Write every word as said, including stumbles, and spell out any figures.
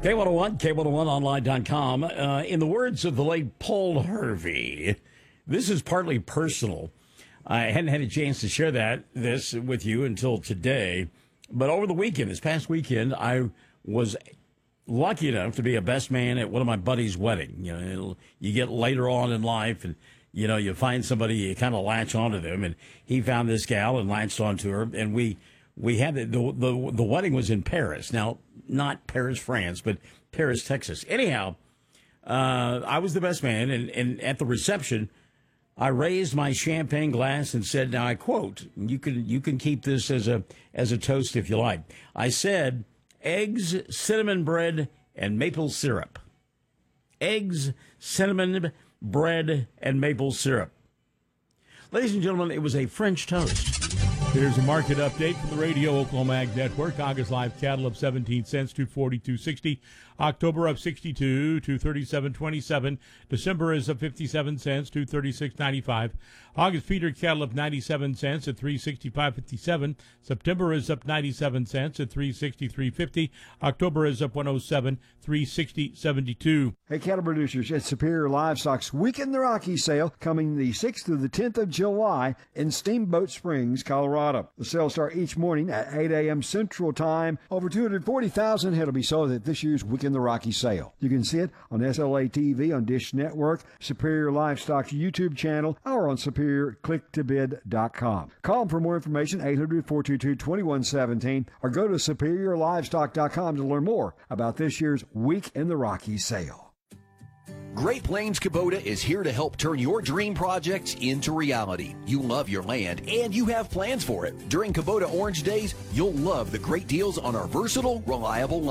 K one oh one, K one oh one online dot com. Uh, in the words of the late Paul Harvey, this is partly personal. I hadn't had a chance to share that this with you until today. But over the weekend, this past weekend, I was lucky enough to be a best man at one of my buddies' wedding. You know, it'll, you get later on in life, and you know, you find somebody, you kind of latch onto them. And he found this gal and latched onto her, and we we had the the the, the wedding was in Paris. Now, not Paris, France, but Paris, Texas. Anyhow, uh, I was the best man, and, and at the reception, I raised my champagne glass and said, now I quote, you can you can keep this as a as a toast if you like. I said, eggs, cinnamon bread, and maple syrup. Eggs, cinnamon bread, and maple syrup. Ladies and gentlemen, it was a French toast. Here's a market update from the Radio Oklahoma Ag Network. August live cattle up seventeen cents to forty-two sixty. October up sixty-two to thirty-seven twenty-seven. December is up fifty-seven cents to thirty-six ninety-five. August feeder cattle up ninety-seven cents at three sixty-five fifty-seven. September is up ninety-seven cents at three sixty-three fifty. October is up one oh seven, three sixty seventy-two. Hey, cattle producers, at Superior Livestock's Week in the Rockies sale coming the sixth through the tenth of July in Steamboat Springs, Colorado. The sales start each morning at eight a.m. Central Time. Over two hundred forty thousand head will be sold at this year's Week in the Rockies sale. You can see it on S L A T V, on Dish Network, Superior Livestock's YouTube channel, or on superior click to bid dot com. Call them for more information, eight hundred, four two two, two one one one seven, or go to superior livestock dot com to learn more about this year's Week in the Rockies sale. Great Plains Kubota is here to help turn your dream projects into reality. You love your land, and you have plans for it. During Kubota Orange Days, you'll love the great deals on our versatile, reliable